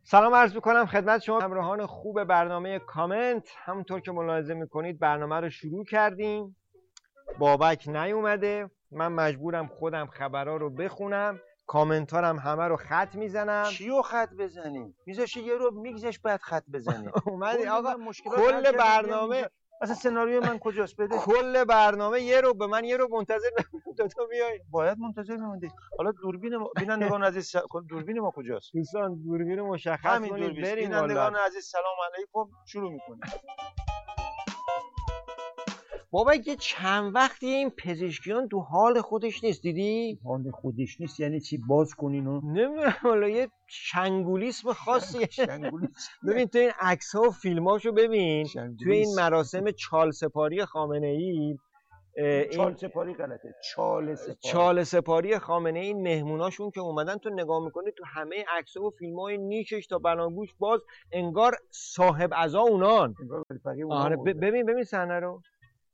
سلام عرض میکنم خدمت شما همراهان خوب برنامه کامنت. همونطور که ملاحظه میکنید برنامه رو شروع کردیم. بابک نیومده، من مجبورم خودم خبرها رو بخونم، کامنت ها همه رو خط میزنم. چیو خط بزنیم؟ میذاشی یه رو میگذاش بعد خط بزنی. اومدی آقا کل برنامه اصلا سناریوی من کجاست؟ بده کل برنامه یه رو به من یه رو منتظر تو بیای. باید منتظر بموندی. حالا دوربین بینندگان عزیز دوربین ما کجاست؟ دوستان دوربین مشخص همین کنید دوربین. بریم. بینندگان عزیز سلام علیکم، شروع میکنیم. بابا یه چند وقتی این پزشکیان تو حال خودش نیست، دیدی؟ حال خودش نیست یعنی چی؟ باز کنینو نمیدونم، حالا یه شنگولیسم خاصیه. شنگولیسم. ببین تو این عکس ها و فیلماشو ببین، تو این مراسم چال سپاری خامنه ای، چال سپاری غلطه، چال سپاری خامنه ای، مهموناشون که اومدن تو نگاه میکنی تو همه عکس ها و فیلم های نیکش تا بناگوش باز انگار صاحب عزا اونان. آره ببین صحنه رو.